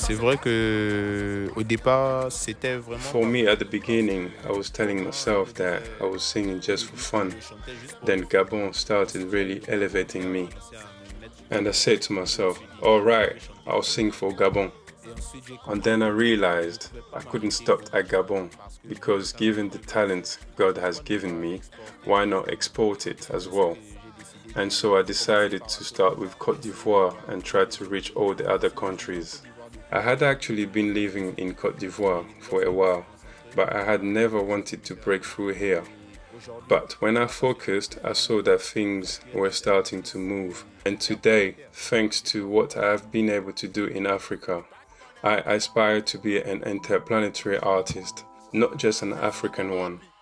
C'est vrai que au départ, c'était vraiment For pas me, pour at the beginning, I was telling myself that I was singing just for fun. je chantais juste pour Then rigoler. Gabon started really elevating me. Commencé à me mettre And I à said to myself, essayer all right, de chanter I'll pour sing rigoler. for Gabon. Et ensuite, j'ai And compris then I que je ne realized pouvais pas I couldn't m'arrêter stop at Gabon parce que because ça me given the motivait talent God has pourquoi ne given pas me, l'exporter. why not export it C'est as pour ça que well? j'ai décidé And so I de commencer decided par la to Côte start with d'Ivoire Cote et d'Ivoire and try de to reach all the other passer par la countries. Côte d'Ivoire I depuis had peu. actually been living in Cote d'Ivoire Et for a lorsque j'ai while, commencé but I had never à wanted to break through here. et aujourd'hui, But when I grâce au focused, I Saint-Esprit en saw moi, that things j'ai were réussi à starting to l'exporter move. And et à pouvoir today, faire thanks to what I have been able to do in Africa, I aspire to be an interplanetary artist, not just an African one.